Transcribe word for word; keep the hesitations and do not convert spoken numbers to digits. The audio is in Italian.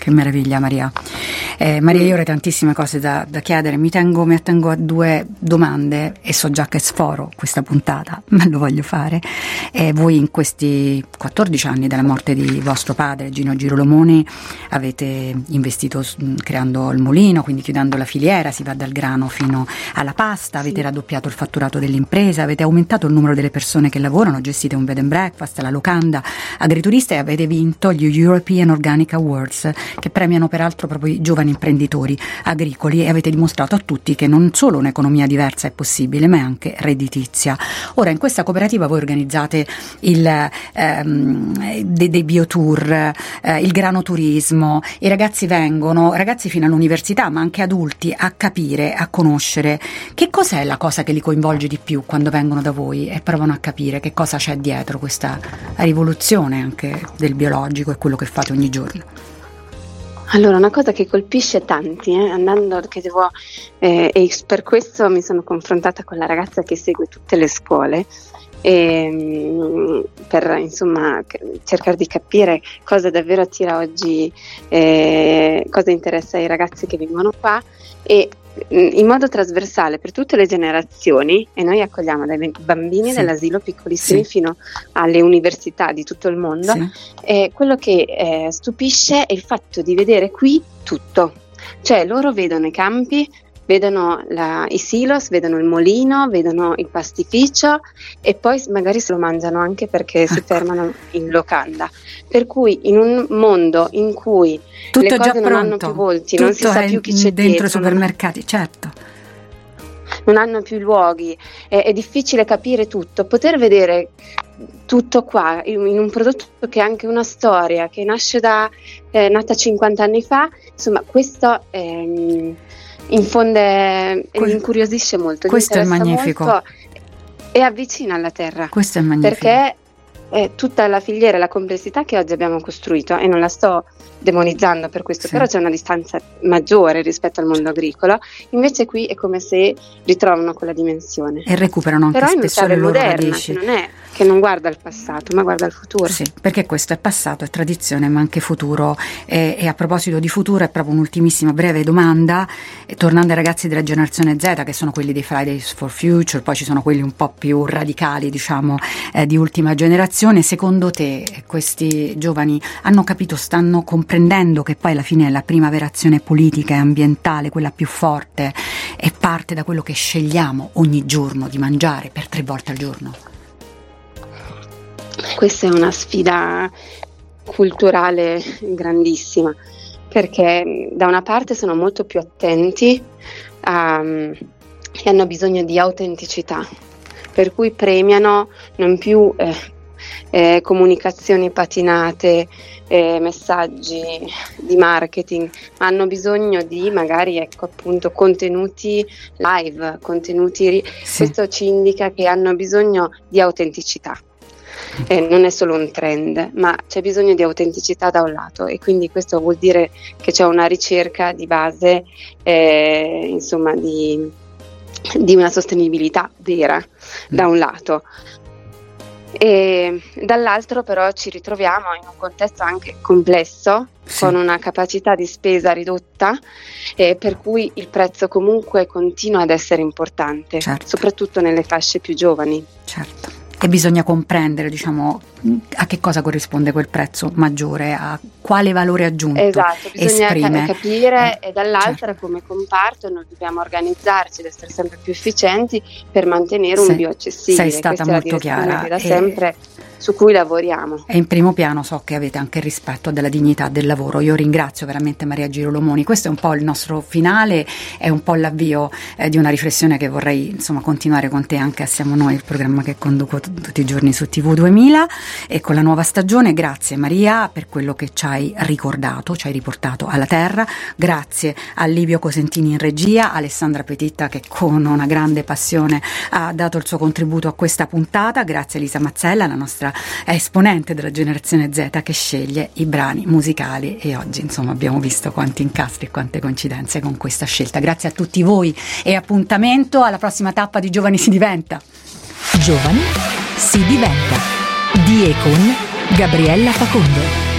che meraviglia, Maria. Eh, Maria, io avrei tantissime cose da, da chiedere, mi tengo, mi attengo a due domande e so già che sforo questa puntata, ma lo voglio fare. Eh, voi in questi quattordici anni dalla morte di vostro padre, Gino Girolomoni, avete investito creando il mulino, quindi chiudendo la filiera, si va dal grano fino alla pasta, avete sì. raddoppiato il fatturato dell'impresa, avete aumentato il numero delle persone che lavorano, gestite un bed and breakfast, la locanda agriturista e avete vinto gli European Organic Awards, che premiano peraltro proprio i giovani imprenditori agricoli, e avete dimostrato a tutti che non solo un'economia diversa è possibile, ma è anche redditizia. Ora, in questa cooperativa voi organizzate il, ehm, dei, dei biotour, eh, il granoturismo. I ragazzi vengono, ragazzi fino all'università, ma anche adulti, a capire, a conoscere. Che cos'è la cosa che li coinvolge di più quando vengono da voi e provano a capire che cosa c'è dietro questa rivoluzione anche del biologico e quello che fate ogni giorno? Allora, una cosa che colpisce tanti, eh, andando che devo, eh, e per questo mi sono confrontata con la ragazza che segue tutte le scuole, e, per insomma cercare di capire cosa davvero attira oggi, eh, cosa interessa ai ragazzi che vengono qua, e in modo trasversale per tutte le generazioni, e noi accogliamo dai bambini sì. dell'asilo piccolissimi sì. fino alle università di tutto il mondo, sì. e quello che eh, stupisce è il fatto di vedere qui tutto, cioè loro vedono i campi, vedono la, i silos, vedono il mulino, vedono il pastificio e poi magari se lo mangiano anche perché ecco. si fermano in locanda. Per cui in un mondo in cui tutto le cose già non pronto, hanno più volti, non si sa più chi c'è dentro i dietro, supermercati, non, certo. non hanno più luoghi, è, è difficile capire tutto, poter vedere tutto qua in, in un prodotto che ha anche una storia, che nasce da eh, nata cinquanta anni fa, insomma questo è infonde e mi incuriosisce molto, questo è magnifico molto e avvicina alla terra. Questo è magnifico perché è tutta la filiera e la complessità che oggi abbiamo costruito, e non la sto demonizzando per questo, sì. però c'è una distanza maggiore rispetto al mondo agricolo, invece qui è come se ritrovano quella dimensione e recuperano anche però spesso le loro moderna, radici, che non è che non guarda il passato ma guarda il futuro. Sì, perché questo è passato, è tradizione ma anche futuro, e, e a proposito di futuro è proprio un'ultimissima breve domanda, e tornando ai ragazzi della generazione Z, che sono quelli dei Fridays for Future, poi ci sono quelli un po' più radicali, diciamo, eh, di ultima generazione. Secondo te questi giovani hanno capito, stanno comprendendo che poi alla fine la prima vera azione politica e ambientale, quella più forte, è parte da quello che scegliamo ogni giorno di mangiare per tre volte al giorno? Questa è una sfida culturale grandissima, perché da una parte sono molto più attenti a, e hanno bisogno di autenticità, per cui premiano non più eh, eh, comunicazioni patinate, eh, messaggi di marketing, ma hanno bisogno di magari ecco appunto contenuti live, contenuti, sì. questo ci indica che hanno bisogno di autenticità. Eh, non è solo un trend, ma c'è bisogno di autenticità da un lato, e quindi questo vuol dire che c'è una ricerca di base, eh, insomma, di, di una sostenibilità vera da un lato. E dall'altro però ci ritroviamo in un contesto anche complesso, sì. con una capacità di spesa ridotta, eh, per cui il prezzo comunque continua ad essere importante, certo. soprattutto nelle fasce più giovani. Certo. E bisogna comprendere, diciamo, a che cosa corrisponde quel prezzo maggiore, a quale valore aggiunto esatto, bisogna esprime. ca- capire eh, e dall'altra certo. come comparto noi dobbiamo organizzarci ed essere sempre più efficienti per mantenere un sei, bio accessibile. sei stata Questa molto è la chiara che da e, sempre su cui lavoriamo. E in primo piano so che avete anche il rispetto della dignità del lavoro. Io ringrazio veramente Maria Girolomoni. Questo è un po' il nostro finale, è un po' l'avvio eh, di una riflessione che vorrei insomma continuare con te anche a Siamo Noi, il programma che conduco t- tutti i giorni su T V duemila e con la nuova stagione. Grazie Maria per quello che ci hai ricordato, ci hai riportato alla terra. Grazie a Livio Cosentini in regia, Alessandra Petitta che con una grande passione ha dato il suo contributo a questa puntata. Grazie a Elisa Mazzella, la nostra esponente della generazione Z che sceglie i brani musicali, e oggi insomma abbiamo visto quanti incastri e quante coincidenze con questa scelta. Grazie a tutti voi e appuntamento alla prossima tappa di Giovani si diventa. Giovani si diventa di e con Gabriella Facondo.